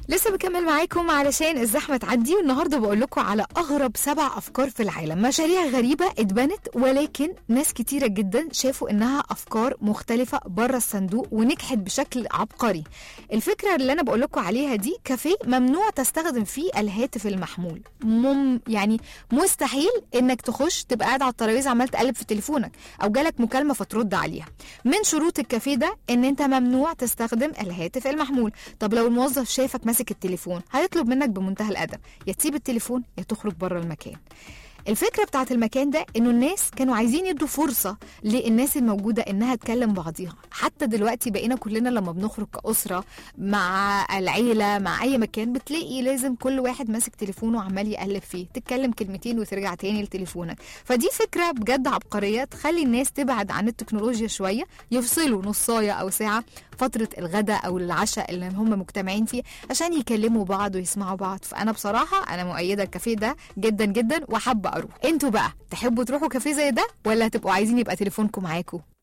لسه بكمل معاكم علشان الزحمة تعدي، والنهاردة بقول لكم على أغرب 7 أفكار في العالم، مشاريع غريبة اتبنت ولكن ناس كتيرة جدا شافوا إنها أفكار مختلفة بره الصندوق ونجحت بشكل عبقري. الفكرة اللي أنا بقول لكم عليها دي كافيه ممنوع تستخدم فيه الهاتف المحمول. يعني مستحيل إنك تخش تبقى قاعد على الترابيزة عمال تقلب في تليفونك أو جالك مكالمة فترد عليها. من شروط الكافيه ده إن أنت ممنوع تستخدم الهاتف المحمول. طب لو الموظف شافك ماسك التليفون هيطلب منك بمنتهى الأدب يا تسيب التليفون يا تخرج بره المكان. الفكرة بتاعت المكان ده انه الناس كانوا عايزين يدوا فرصة للناس الموجودة انها تكلم بعضيها. حتى دلوقتي بقينا كلنا لما بنخرج كأسرة مع العيلة مع اي مكان بتلاقي لازم كل واحد ماسك تليفونه وعمال يقلب فيه، تتكلم كلمتين وترجع تاني لتليفونك. فدي فكرة بجد عبقرية تخلي الناس تبعد عن التكنولوجيا شوية، يفصلوا نصاية او ساعة فترة الغداء او العشاء اللي هم مجتمعين فيه عشان يكلموا بعض ويسمعوا بعض. فانا بصراحة انا مؤيدة الكافيه ده جدا جدا وحابة اروح. انتوا بقى تحبوا تروحوا كافيه زي ده ولا هتبقوا عايزين يبقى تليفونكم معاكم؟